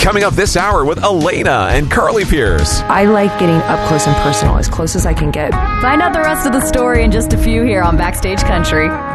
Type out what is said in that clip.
coming up this hour with Elena and Carly Pierce. I like getting up close and personal, as close as I can get. Find out the rest of the story in just a few here on Backstage Country.